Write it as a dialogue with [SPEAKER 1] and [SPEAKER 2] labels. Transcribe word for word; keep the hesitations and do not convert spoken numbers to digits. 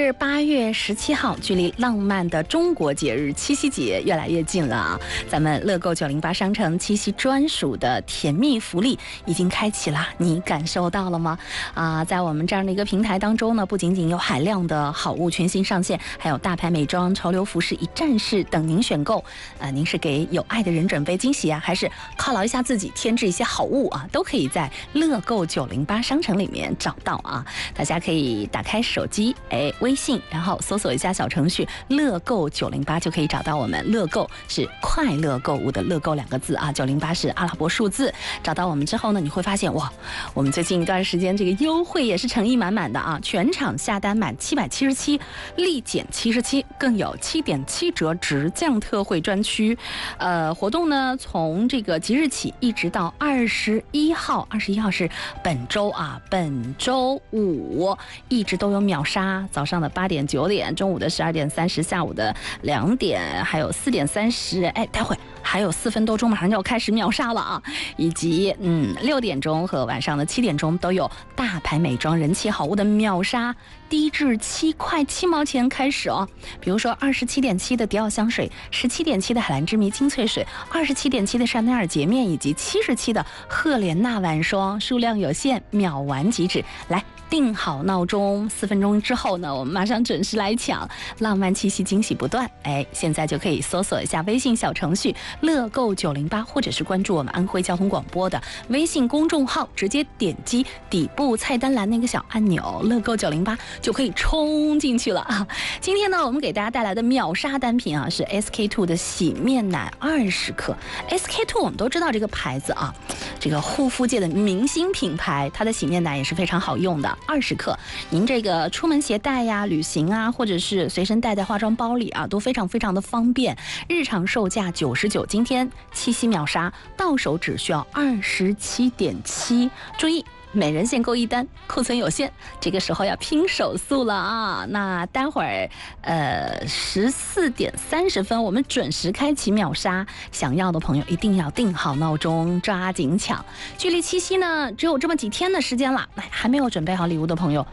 [SPEAKER 1] 是八月十七号，距离浪漫的中国节日七夕节越来越近了啊！咱们乐购九零八商城七夕专属的甜蜜福利已经开启了，你感受到了吗？啊，在我们这样的一个平台当中呢，不仅仅有海量的好物全新上线，还有大牌美妆、潮流服饰一站式等您选购。呃，您是给有爱的人准备惊喜啊，还是犒劳一下自己，添置一些好物啊，都可以在乐购九零八商城里面找到啊！大家可以打开手机，哎，微信，然后搜索一下小程序乐购九零八，就可以找到我们。乐购是快乐购物的乐购两个字啊，九零八是阿拉伯数字。找到我们之后呢，你会发现哇，我们最近一段时间这个优惠也是诚意满满的啊！全场下单满七百七十七，立减七十七，更有七点七折直降特惠专区。呃，活动呢从这个即日起一直到二十一号，二十一号是本周啊，本周五一直都有秒杀，早上的八点、九点，中午的十二点三十，下午的两点，还有四点三十，哎，待会还有四分多钟，马上就要开始秒杀了啊！以及嗯六点钟和晚上的七点钟都有大牌美妆人气好物的秒杀，低至七块七毛钱开始哦。比如说二十七点七的迪奥香水，十七点七的海蓝之谜精粹水，二十七点七的香奈儿洁面，以及七十七的赫莲娜晚霜，数量有限，秒完即止。来，定好闹钟，四分钟之后呢，我们马上准时来抢，浪漫气息惊喜不断。哎，现在就可以搜索一下微信小程序乐购九零八，或者是关注我们安徽交通广播的微信公众号，直接点击底部菜单栏那个小按钮乐购九零八就可以冲进去了啊！今天呢，我们给大家带来的秒杀单品啊，是 S K two 的洗面奶二十克。S K two 我们都知道这个牌子啊，这个护肤界的明星品牌，它的洗面奶也是非常好用的。二十克，您这个出门携带呀、旅行啊，或者是随身带在化妆包里啊，都非常非常的方便。日常售价九十九，今天七夕秒杀，到手只需要二十七点七。注意，每人限购一单，库存有限，这个时候要拼手速了啊！那待会儿，呃，十四点三十分，我们准时开启秒杀，想要的朋友一定要定好闹钟，抓紧抢。距离七夕呢，只有这么几天的时间了，哎，还没有准备好礼物的朋友，